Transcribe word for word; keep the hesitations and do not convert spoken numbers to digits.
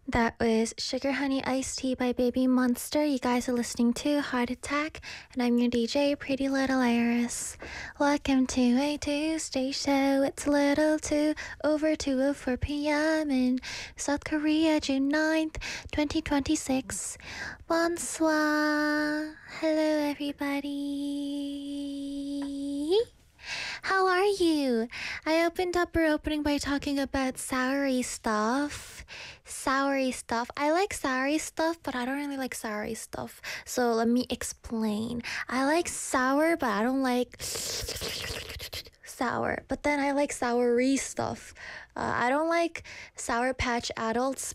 That was Sugar Honey Iced Tea by Baby Monster. You guys are listening to Heart Attack, and I'm your D J, Pretty Little Iris. Welcome to a Tuesday show. It's a little too over two oh four p.m. in South Korea, June ninth, twenty twenty-six. Bonsoir. Hello, everybody. How are you? I opened up our opening by talking about soury stuff. Soury stuff. I like soury stuff, but I don't really like soury stuff. So let me explain. I like sour, but I don't like sour. But then I like soury stuff. Uh, I don't like Sour Patch Adults,